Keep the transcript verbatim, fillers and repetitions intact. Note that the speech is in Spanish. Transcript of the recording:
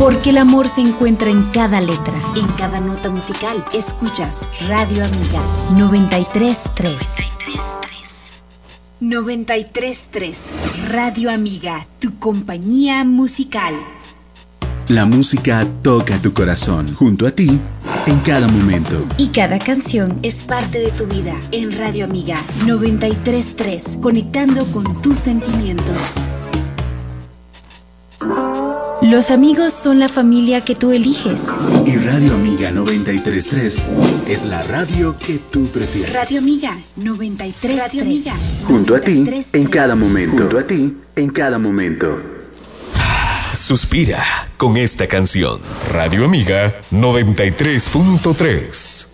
Porque el amor se encuentra en cada letra, en cada nota musical. Escuchas Radio Amiga noventa y tres punto tres. noventa y tres punto tres. Radio Amiga, tu compañía musical. La música toca tu corazón, junto a ti, en cada momento. Y cada canción es parte de tu vida. En Radio Amiga noventa y tres punto tres, conectando con tus sentimientos. Los amigos son la familia que tú eliges. Y Radio Amiga noventa y tres punto tres es la radio que tú prefieres. Radio Amiga noventa y tres punto tres. Radio Amiga. Junto a ti, en cada momento. Junto a ti, en cada momento. Suspira con esta canción. Radio Amiga noventa y tres punto tres.